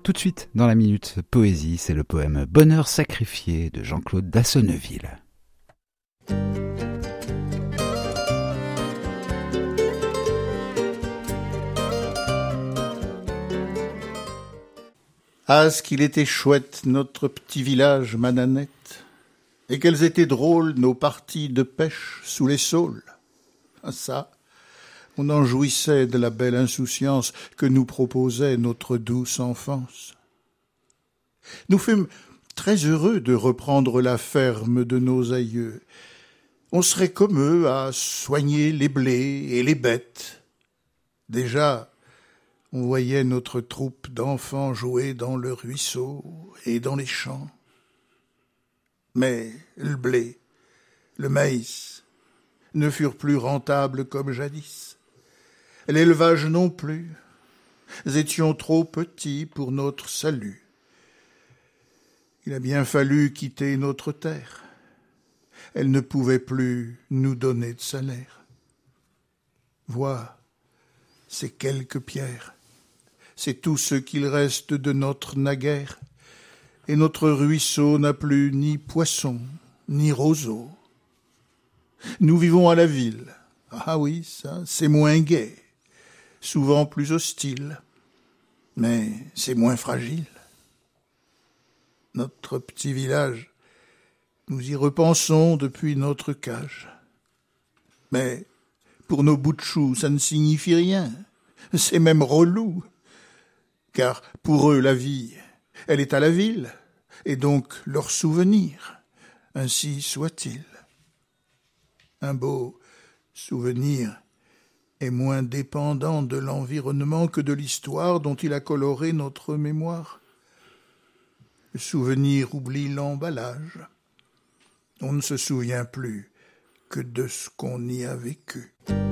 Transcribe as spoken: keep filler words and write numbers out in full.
Tout de suite, dans la Minute Poésie, c'est le poème « Bonheur sacrifié » de Jean-Claude Dassonneville. Ah, ce qu'il était chouette, notre petit village Mananette, et quelles étaient drôles nos parties de pêche sous les saules. Ah ça, on en jouissait de la belle insouciance que nous proposait notre douce enfance. Nous fûmes très heureux de reprendre la ferme de nos aïeux. On serait comme eux à soigner les blés et les bêtes. Déjà, on voyait notre troupe d'enfants jouer dans le ruisseau et dans les champs. Mais le blé, le maïs, ne furent plus rentables comme jadis. L'élevage non plus. Nous étions trop petits pour notre salut. Il a bien fallu quitter notre terre. Elle ne pouvait plus nous donner de salaire. Vois, ces quelques pierres, c'est tout ce qu'il reste de notre naguère, et notre ruisseau n'a plus ni poisson, ni roseau. Nous vivons à la ville. Ah oui, ça, c'est moins gai, souvent plus hostile, mais c'est moins fragile. Notre petit village, nous y repensons depuis notre cage. Mais pour nos bouts de choux, ça ne signifie rien. C'est même relou. Car pour eux, la vie, elle est à la ville, et donc leur souvenir, ainsi soit-il. Un beau souvenir est moins dépendant de l'environnement que de l'histoire dont il a coloré notre mémoire. Le souvenir oublie l'emballage. On ne se souvient plus que de ce qu'on y a vécu.